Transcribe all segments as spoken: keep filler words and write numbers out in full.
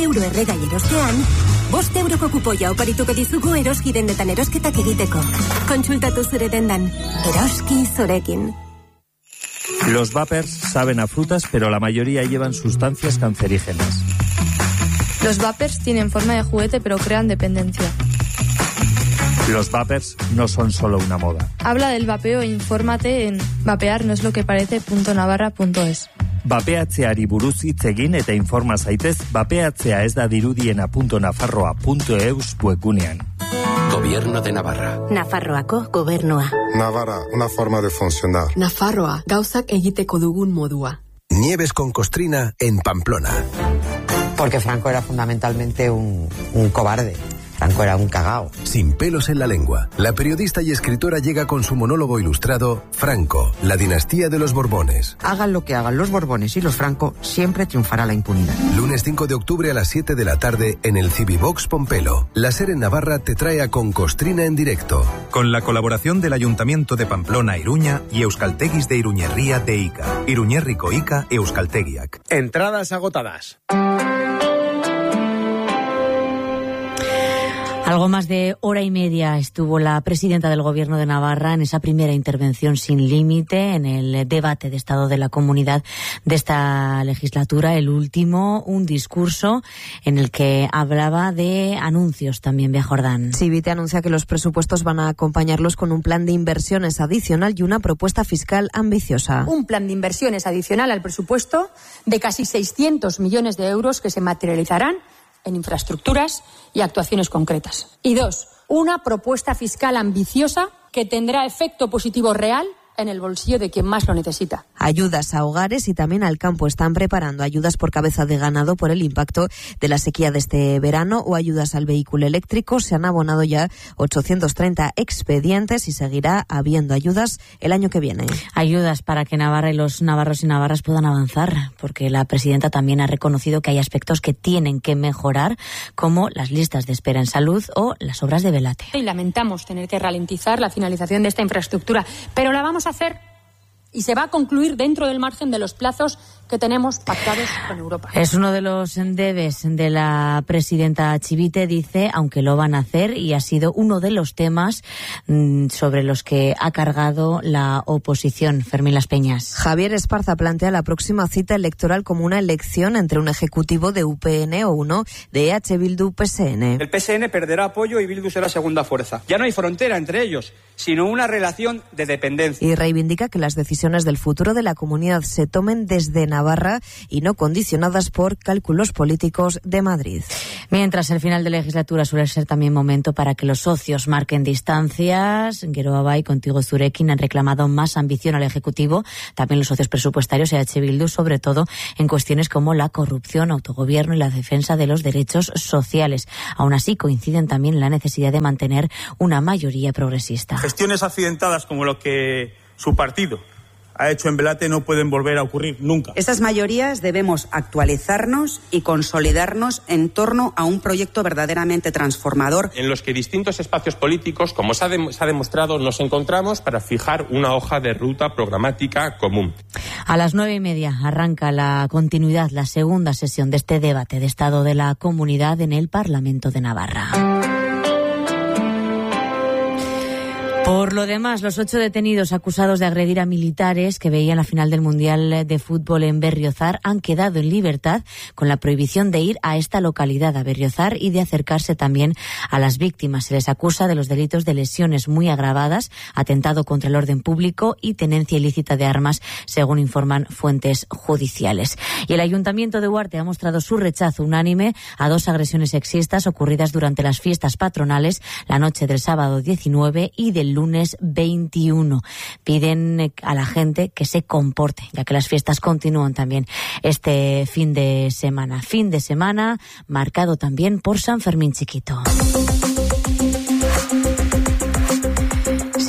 euro erregai erostean, bost euroko kupoia oparituko dizugu eroski dendetan erosketak egiteko. Kontsultatu zure dendan. Eroski zorekin. Los vapers saben a frutas, pero la mayoría llevan sustancias cancerígenas. Los vapers tienen forma de juguete, pero crean dependencia. Los vapers no son solo una moda. Habla del vapeo e infórmate en vapearnoesloqueparece punto navarra punto es. Vapeatzeari buruz hitz egin eta informa zaitez vapeatzea ez da dirudiena punto nafarroa punto eus webgunean. Gobierno de Navarra. Nafarroako gobernua. Navarra, una forma de funcionar. Nafarroa, gauzak egiteko dugun modua. Nieves con Costrina en Pamplona. Porque Franco era fundamentalmente un, un cobarde. Franco era un cagao. Sin pelos en la lengua, la periodista y escritora llega con su monólogo ilustrado Franco, la dinastía de los Borbones. Hagan lo que hagan los Borbones y los Franco, siempre triunfará la impunidad. Lunes cinco de octubre a las siete de la tarde en el Cibivox Pompelo. La SER en Navarra te trae a Con Costrina en directo. Con la colaboración del Ayuntamiento de Pamplona, Iruña y Euskalteguis de Iruñerría de Ica. Iruñerriko Ica, Euskaltegiak. Entradas agotadas. Algo más de hora y media estuvo la presidenta del Gobierno de Navarra en esa primera intervención sin límite en el debate de Estado de la Comunidad de esta legislatura, el último, un discurso en el que hablaba de anuncios también, Bea Jordán. Chivite anuncia que los presupuestos van a acompañarlos con un plan de inversiones adicional y una propuesta fiscal ambiciosa. Un plan de inversiones adicional al presupuesto de casi seiscientos millones de euros que se materializarán en infraestructuras y actuaciones concretas. Y dos, una propuesta fiscal ambiciosa que tendrá efecto positivo real en el bolsillo de quien más lo necesita. Ayudas a hogares y también al campo. Están preparando ayudas por cabeza de ganado por el impacto de la sequía de este verano o ayudas al vehículo eléctrico. Se han abonado ya ochocientos treinta expedientes y seguirá habiendo ayudas el año que viene. Ayudas para que Navarra y los navarros y navarras puedan avanzar, porque la presidenta también ha reconocido que hay aspectos que tienen que mejorar, como las listas de espera en salud o las obras de Velate. Y lamentamos tener que ralentizar la finalización de esta infraestructura, pero la vamos a hacer y se va a concluir dentro del margen de los plazos que tenemos pactados con Europa. Es uno de los debes de la presidenta Chivite, dice, aunque lo van a hacer, y ha sido uno de los temas mmm, sobre los que ha cargado la oposición. Fermín Las Peñas. Javier Esparza plantea la próxima cita electoral como una elección entre un ejecutivo de U P N o uno de E H Bildu P S N. El P S N perderá apoyo y Bildu será segunda fuerza. Ya no hay frontera entre ellos, sino una relación de dependencia. Y reivindica que las decisiones del futuro de la comunidad se tomen desde Navarra y no condicionadas por cálculos políticos de Madrid. Mientras el final de legislatura suele ser también momento para que los socios marquen distancias, Geroa Bai, Contigo Zurekin han reclamado más ambición al Ejecutivo, también los socios presupuestarios E H Bildu, sobre todo en cuestiones como la corrupción, autogobierno y la defensa de los derechos sociales. Aún así, coinciden también en la necesidad de mantener una mayoría progresista. Gestiones accidentadas como lo que su partido ha hecho en Velate no pueden volver a ocurrir nunca. Estas mayorías debemos actualizarnos y consolidarnos en torno a un proyecto verdaderamente transformador. En los que distintos espacios políticos, como se ha, de, se ha demostrado, nos encontramos para fijar una hoja de ruta programática común. A las nueve y media arranca la continuidad, la segunda sesión de este debate de Estado de la Comunidad en el Parlamento de Navarra. Por lo demás, los ocho detenidos acusados de agredir a militares que veían la final del Mundial de Fútbol en Berriozar han quedado en libertad con la prohibición de ir a esta localidad, a Berriozar, y de acercarse también a las víctimas. Se les acusa de los delitos de lesiones muy agravadas, atentado contra el orden público y tenencia ilícita de armas, según informan fuentes judiciales. Y el Ayuntamiento de Huarte ha mostrado su rechazo unánime a dos agresiones sexistas ocurridas durante las fiestas patronales la noche del sábado diecinueve y del lunes veintiuno. Piden a la gente que se comporte, ya que las fiestas continúan también este fin de semana. Fin de semana marcado también por San Fermín Chiquito.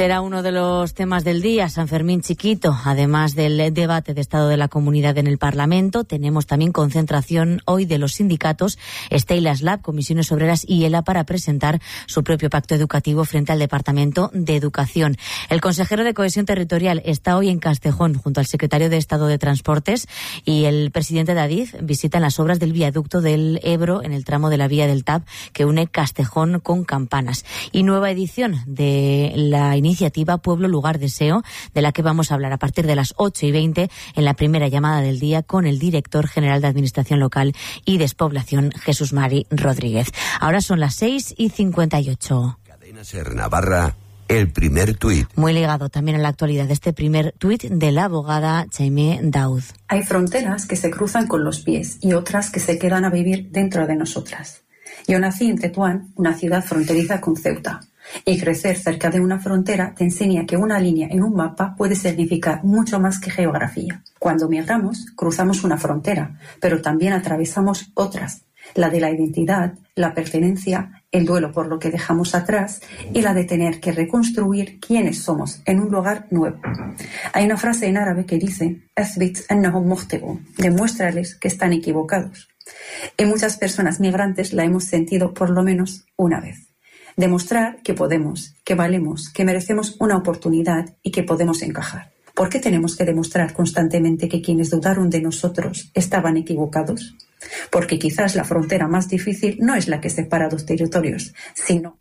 Será uno de los temas del día, San Fermín Chiquito. Además del debate de estado de la comunidad en el Parlamento, tenemos también concentración hoy de los sindicatos Steilas Lab, Comisiones Obreras y ELA para presentar su propio pacto educativo frente al Departamento de Educación. El consejero de Cohesión Territorial está hoy en Castejón junto al secretario de Estado de Transportes y el presidente de Adif visitan las obras del viaducto del Ebro en el tramo de la vía del Tav que une Castejón con Campanas. Y nueva edición de la iniciativa Pueblo Lugar Deseo, de la que vamos a hablar a partir de las ocho y veinte en la primera llamada del día con el director general de Administración Local y Despoblación, Jesús Mari Rodríguez. Ahora son las seis y cincuenta y ocho. Cadena Ser Navarra, el primer tuit. Muy ligado también a la actualidad este primer tuit de la abogada Jaime Daud. Hay fronteras que se cruzan con los pies y otras que se quedan a vivir dentro de nosotras. Yo nací en Tetuán, una ciudad fronteriza con Ceuta. Y crecer cerca de una frontera te enseña que una línea en un mapa puede significar mucho más que geografía. Cuando migramos, cruzamos una frontera, pero también atravesamos otras, la de la identidad, la pertenencia, el duelo por lo que dejamos atrás y la de tener que reconstruir quiénes somos en un lugar nuevo. Hay una frase en árabe que dice, "Athbit annahum mukhti'un", demuéstrales que están equivocados. Y muchas personas migrantes la hemos sentido por lo menos una vez. Demostrar que podemos, que valemos, que merecemos una oportunidad y que podemos encajar. ¿Por qué tenemos que demostrar constantemente que quienes dudaron de nosotros estaban equivocados? Porque quizás la frontera más difícil no es la que separa dos territorios, sino...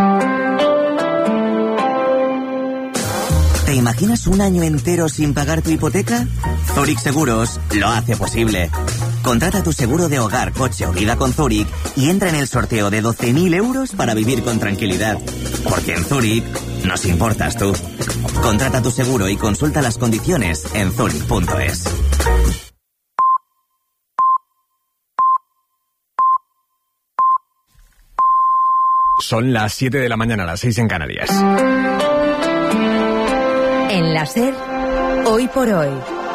¿Te imaginas un año entero sin pagar tu hipoteca? Zurich Seguros lo hace posible. Contrata tu seguro de hogar, coche o vida con Zurich y entra en el sorteo de doce mil euros para vivir con tranquilidad. Porque en Zurich nos importas tú. Contrata tu seguro y consulta las condiciones en zurich punto es. Son las siete de la mañana, las seis en Canarias. En la SER, hoy por hoy,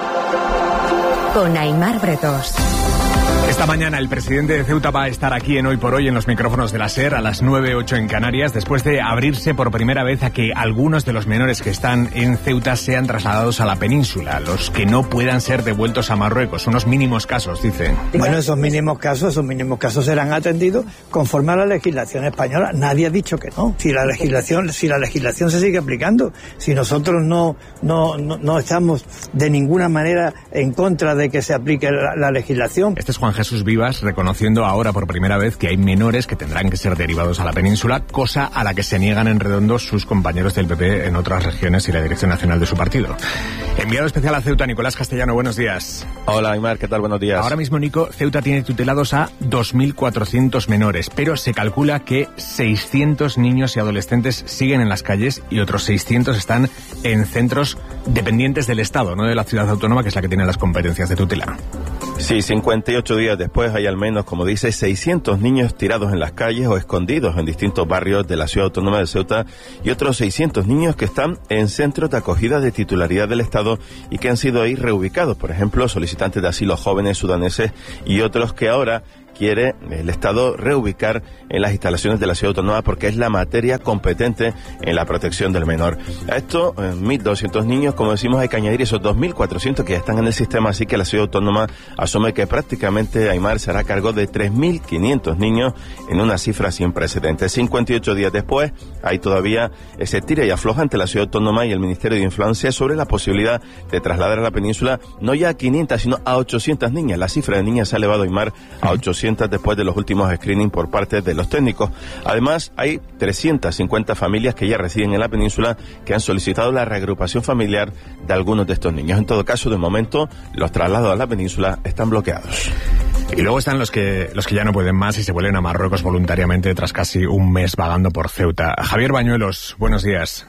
con Aimar Bretos. Esta mañana el presidente de Ceuta va a estar aquí en Hoy por Hoy en los micrófonos de la SER a las nueve ocho en Canarias, después de abrirse por primera vez a que algunos de los menores que están en Ceuta sean trasladados a la península, los que no puedan ser devueltos a Marruecos, unos mínimos casos, dicen. Bueno, esos mínimos casos, esos mínimos casos serán atendidos conforme a la legislación española. Nadie ha dicho que no. Si la legislación, si la legislación se sigue aplicando, si nosotros no, no, no, no estamos de ninguna manera en contra de que se aplique la, la legislación. Este es Juan Jesús Vivas, reconociendo ahora por primera vez que hay menores que tendrán que ser derivados a la península, cosa a la que se niegan en redondo sus compañeros del P P en otras regiones y la dirección nacional de su partido. Enviado especial a Ceuta, Nicolás Castellano, buenos días. Hola, Aymar, ¿qué tal? Buenos días. Ahora mismo, Nico, Ceuta tiene tutelados a dos mil cuatrocientos menores, pero se calcula que seiscientos niños y adolescentes siguen en las calles y otros seiscientos están en centros dependientes del Estado, no de la ciudad autónoma, que es la que tiene las competencias de tutela. Sí, cincuenta y ocho días después hay al menos, como dice, seiscientos niños tirados en las calles o escondidos en distintos barrios de la ciudad autónoma de Ceuta y otros seiscientos niños que están en centros de acogida de titularidad del Estado y que han sido ahí reubicados, por ejemplo, solicitantes de asilo jóvenes sudaneses y otros que ahora quiere el Estado reubicar en las instalaciones de la ciudad autónoma porque es la materia competente en la protección del menor. A esto, mil doscientos niños, como decimos, hay que añadir esos dos mil cuatrocientos que ya están en el sistema, así que la ciudad autónoma asume que prácticamente Aymar se hará cargo de tres mil quinientos niños en una cifra sin precedentes. cincuenta y ocho días después, hay todavía ese tira y afloja entre la ciudad autónoma y el Ministerio de Infancia sobre la posibilidad de trasladar a la península no ya a quinientas, sino a ochocientas niñas. La cifra de niñas se ha elevado, Aymar, a ochocientas después de los últimos screening por parte de los técnicos. Además, hay trescientas cincuenta familias que ya residen en la península que han solicitado la reagrupación familiar de algunos de estos niños. En todo caso, de momento, los traslados a la península están bloqueados. Y luego están los que los que ya no pueden más y se vuelven a Marruecos voluntariamente tras casi un mes vagando por Ceuta. Javier Bañuelos, buenos días.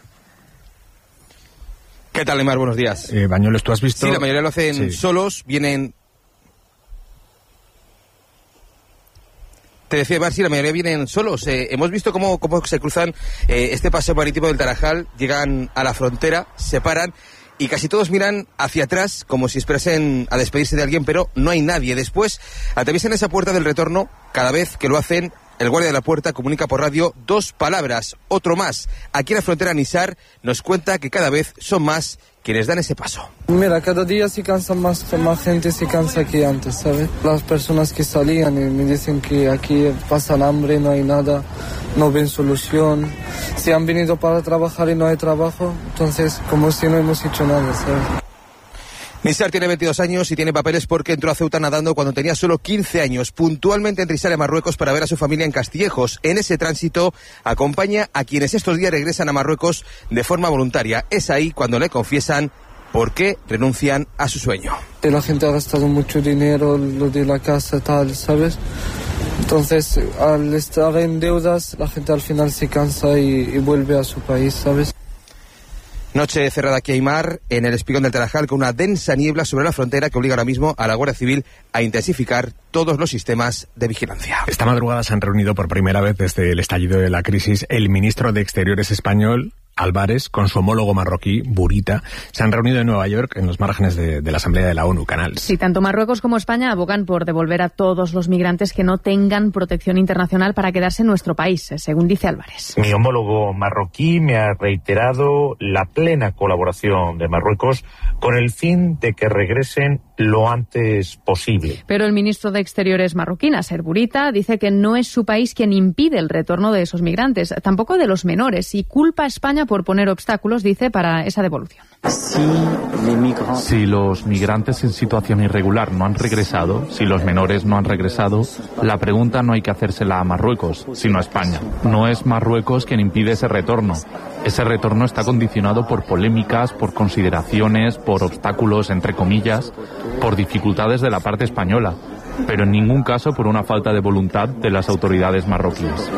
¿Qué tal, Aymar? Buenos días. Eh, Bañuelos, ¿tú has visto? Sí, la mayoría lo hacen sí. solos, vienen... Te decía, Aymar, sí, la mayoría vienen solos. Eh, hemos visto cómo, cómo se cruzan eh, este paseo marítimo del Tarajal, llegan a la frontera, se paran y casi todos miran hacia atrás como si esperasen a despedirse de alguien, pero no hay nadie. Después atraviesan esa puerta del retorno, cada vez que lo hacen el guardia de la puerta comunica por radio dos palabras, otro más. Aquí en la frontera Nisar nos cuenta que cada vez son más quienes dan ese paso. Mira, cada día se cansa más, más gente se cansa que antes, ¿sabes? Las personas que salían y me dicen que aquí pasan hambre, no hay nada, no ven solución. Si han venido para trabajar y no hay trabajo, entonces como si no hemos hecho nada, ¿sabes? Nisar tiene veintidós años y tiene papeles porque entró a Ceuta nadando cuando tenía solo quince años. Puntualmente entra y sale a Marruecos para ver a su familia en Castillejos. En ese tránsito acompaña a quienes estos días regresan a Marruecos de forma voluntaria. Es ahí cuando le confiesan por qué renuncian a su sueño. La gente ha gastado mucho dinero, lo de la casa, tal, ¿sabes? Entonces, al estar en deudas, la gente al final se cansa y, y vuelve a su país, ¿sabes? Noche cerrada aquí a Aymar, en el espigón del Tarajal, con una densa niebla sobre la frontera que obliga ahora mismo a la Guardia Civil a intensificar todos los sistemas de vigilancia. Esta madrugada se han reunido por primera vez desde el estallido de la crisis el ministro de Exteriores español, Álvarez, con su homólogo marroquí, Burita. Se han reunido en Nueva York, en los márgenes de, de la Asamblea de la ONU, Canals. Sí, tanto Marruecos como España abogan por devolver a todos los migrantes que no tengan protección internacional para quedarse en nuestro país, según dice Álvarez. Mi homólogo marroquí me ha reiterado la plena colaboración de Marruecos con el fin de que regresen lo antes posible. Pero el ministro de Exteriores marroquí, Nasser Bourita, dice que no es su país quien impide el retorno de esos migrantes, tampoco de los menores, y culpa a España por poner obstáculos, dice, para esa devolución. Si los migrantes en situación irregular no han regresado, si los menores no han regresado, la pregunta no hay que hacérsela a Marruecos, sino a España. No es Marruecos quien impide ese retorno. Ese retorno está condicionado por polémicas, por consideraciones, por obstáculos, entre comillas, por dificultades de la parte española, pero en ningún caso por una falta de voluntad de las autoridades marroquíes.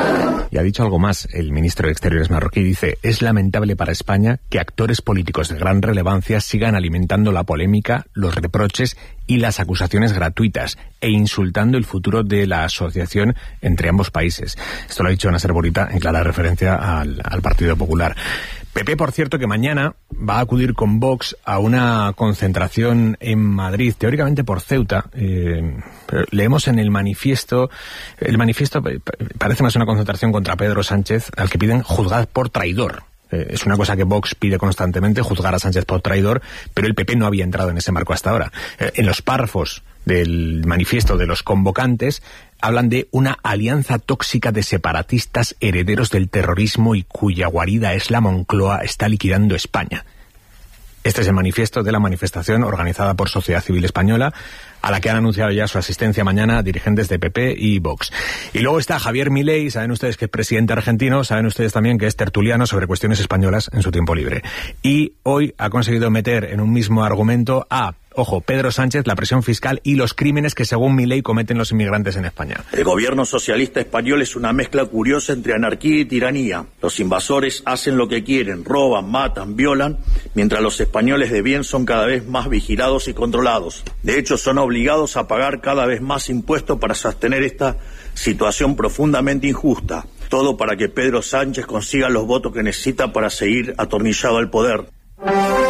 Y ha dicho algo más. El ministro de Exteriores marroquí dice: es lamentable para España que actores políticos de gran relevancia sigan alimentando la polémica, los reproches y las acusaciones gratuitas e insultando el futuro de la asociación entre ambos países. Esto lo ha dicho Nasser Bourita en clara referencia al, al Partido Popular. P P, por cierto, que mañana va a acudir con Vox a una concentración en Madrid, teóricamente por Ceuta. Eh, pero leemos en el manifiesto, el manifiesto parece más una concentración contra Pedro Sánchez, al que piden juzgar por traidor. Eh, es una cosa que Vox pide constantemente, juzgar a Sánchez por traidor, pero el P P no había entrado en ese marco hasta ahora. Eh, en los párrafos del manifiesto de los convocantes hablan de una alianza tóxica de separatistas herederos del terrorismo y cuya guarida es la Moncloa está liquidando España. Este es el manifiesto de la manifestación organizada por Sociedad Civil Española, a la que han anunciado ya su asistencia mañana dirigentes de P P y Vox. Y luego está Javier Milei, saben ustedes que es presidente argentino, saben ustedes también que es tertuliano sobre cuestiones españolas en su tiempo libre. Y hoy ha conseguido meter en un mismo argumento a, ojo, Pedro Sánchez, la presión fiscal y los crímenes que según Milei cometen los inmigrantes en España. El gobierno socialista español es una mezcla curiosa entre anarquía y tiranía. Los invasores hacen lo que quieren, roban, matan, violan, mientras los españoles de bien son cada vez más vigilados y controlados. De hecho, son obligados a pagar cada vez más impuestos para sostener esta situación profundamente injusta. Todo para que Pedro Sánchez consiga los votos que necesita para seguir atornillado al poder.